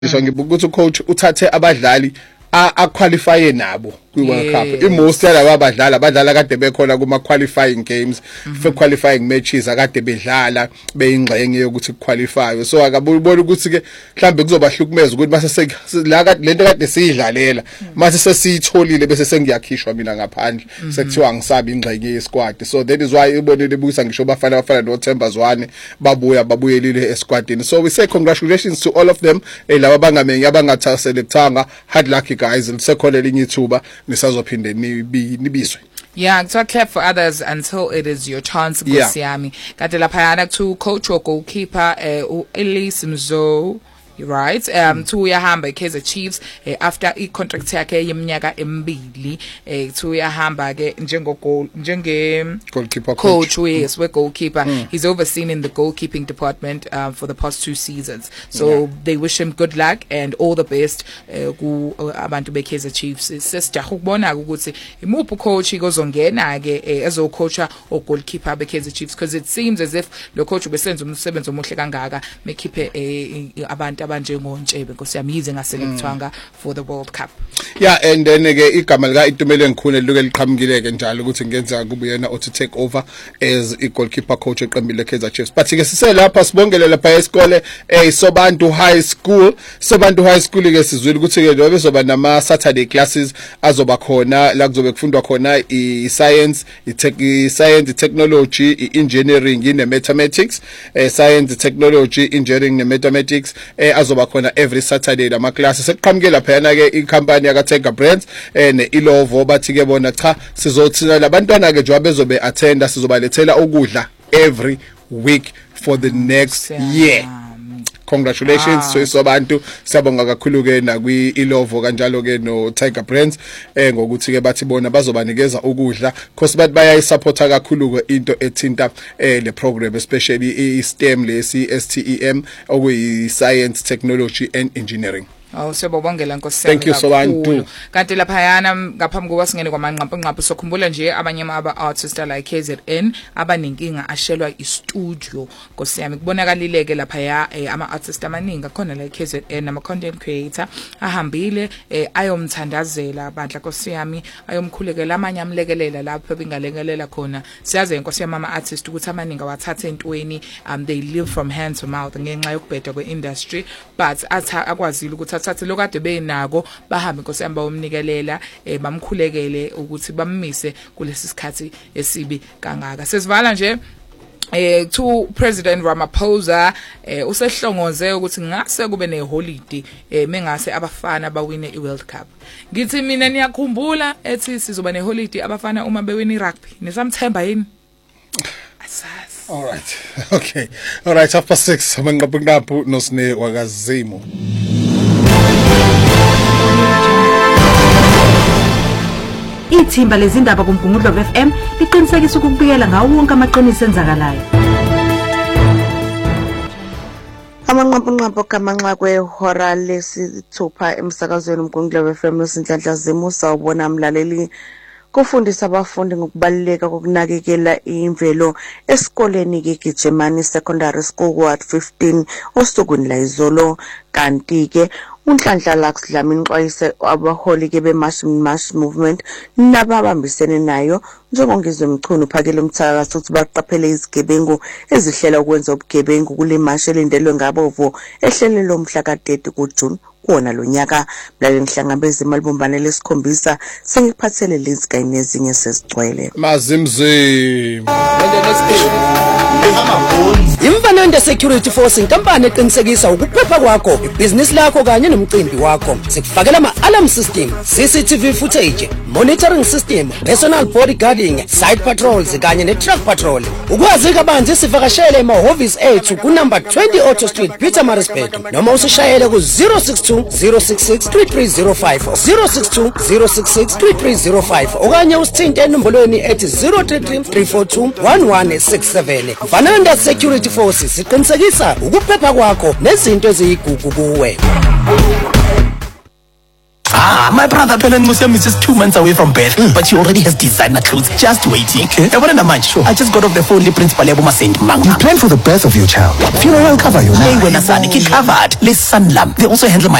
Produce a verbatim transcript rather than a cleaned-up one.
So ngibuka ukuthi ucoach uthathe abadlali a qualify nabo kwi World Cup. Imost yalabo abadlali abadlala kade bekhona kuma qualifying games, for qualifying matches akade bedlala beyingxenye yokuthi qualify. So akabona ukuthi ke mhlambe kuzobahlukumeza ukuthi mase la lento kade siyidlalela mase sesitholile bese sengiyakhishwa mina ngaphandle sekuthiwa ngisabi ingxenye yesquad. So that is why ibonile busa ngisho bafana bafana no Themba Zwane babuya babuyelile esquadini. So we say congratulations to all of them laba bangamenye abangatha selectanga. Hard luck guys, lisekhona elinye ithuba nisazophinde nibiswe. Yeah, so clap for others until it is your chance, Gosiami. Kade lapha to coach or goalkeeper uh, Elise Mzo. Right, um, to uyahamba Kaizer Chiefs eh, after I contract yakhe yeminyaka emibili eh, to uyahamba ke njengo goal njenge goalkeeper coach, coach. yes, we goalkeeper. Mm. He's overseen in the goalkeeping department um, for the past two seasons. So yeah. They wish him good luck and all the best ku abantu be Kaizer Chiefs. Sister ukubona ukuthi imuphi coach igozongena ke ezo coacha o goalkeeper be Kaizer Chiefs, because it seems as if lo coach ubesenza umsebenzi omuhle kangaka mekhiphe abantu abanjengo Ntshebe nkosiyami ngaselectwanga for the World Cup. Yeah, and then ke igama lika Itumele Nkhune luke liqhamukileke njalo ukuthi ngenza kube yena othi take over as i goalkeeper coach eqembile Kaizer Chiefs. But ke sise lapha sibongele lapha esikole eh Sobantu High School. Sobantu High School ke sizwile ukuthi ke lobe soba nama Saturday classes azoba khona la kuzobe kufundwa khona i science, i tech, i science, technology, i engineering, ne mathematics, eh science, technology, engineering ne mathematics eh azoba khona every Saturday lama classes. Sekuqhamuke lapha yana ke i company yaka Tiger Brands eh ne Ilovo bathi ke bona cha sizothina labantwana ke njengoba bezobe attenda sizobalethela ukudla every week for the next year. Congratulations ah. to Sobantu, siyabonga kakhulu ke na kwi Ilovo kanjalo ke no Tiger Brands eh ngokuthi ke bathi bona bazobanikeza ukudla because bathi bayayisupporta kakhulu ke into ethinta eh le program, especially i STEM lesi S T E M okuyi science, technology and engineering. Oh, siyabongela Nkosi. Thank you Sobantu. Kanti lapha yana ngaphambi kwasingene kwamanqapho nqapho sokhumbula nje abanye aba artists like K Z N abaninkinga ashelwa istudio. Nkosi yami kubonakalileke lapha ya ama artists amaningi khona la K Z N ama content creator ahambile ayomthandazela bandla Nkosi yami ayomkhulekela amanye amlekelela lapho bengalekelela khona. Siyazi Nkosi yami ama artists ukuthi amaningi awathathe entweni, um they live from hand to mouth ngenxa yokubheda kwe industry, but atha akwazile ukuthi thathe lokade benako bahambe Nkosi yami bayomnikelela eh bamkhulekele ukuthi bammise kulesi sikhathi esibi kangaka. Sesivala nje eh to President Ramaphosa eh usehlongoze ukuthi ngase kube ne holiday eh mengase abafana bawine i World Cup. Ngithi mina niyakhumbula ethi sizoba ne holiday abafana uma bewina i rugby. Nisamthemba yini? Asas. All right. Okay. All right, half past six amanqapho nqapho nosine wakazimo. Ithimba lezindaba kuMgungundlo F M liqinisekisa ukubikela ngawo wonke amaqiniso enzakalayo. Amanqapho kamanxa kwehora lesithupha emsakazweni uMgungundlo F M nosinhlanhla zimo sawubona mlaleli. Kufundisa abafundi ngokubaluleka kokunakekela imvelo esikoleni ke Gijimani Secondary School Ward fifteen osukwini la izolo. Kanti ke unhlanhla Lux Dlamini Xwayise abaholi ke be March March movement nababambisene nayo njengongizwe Mchunu phakele umthakathi ukuthi baqaphele izigebengu ezihlela ukwenza ubugebengu kule march elindelwe ngabovo ehlelelo mhla ka thirty kuJune kuona lonyaka. Mlaleli ngihlangabeze imalibumbane lesikhombisa sengiphathele lezi kanye nezinye sezigcwele mazimzim. Imfanende Security Force inkampani eqinisekisa ukuphepha kwakho, ibusiness lakho kanye nomcimbi wakho. Sikufakela ama-alarm system, C C T V footage, monitoring system, personal bodyguarding, site patrols kanye ne-truck patrol. Ukwazi kabanzi sivakashele emahhovisi ethu ku-number twenty Auto Street, Pietermaritzburg, noma usishayele ku zero six two zero six six three three zero five zero six two zero six six three three zero five okanye usithinte enombolweni ethi zero three three three four two one one six seven. Mfanende Security Force siqinisekisa ukuphepha kwakho nezinto eziyigugu kuwe. Ah, my brother Pelen Musem is just two months away from birth, mm. but she already has designer clothes just waiting. Okay. Sure. I just got off the phone with Principal Yabuma Saint Mang. You plan for the birth of your child. Funeral cover your name. Hey, when I covered. Listen, Lam. They also handle my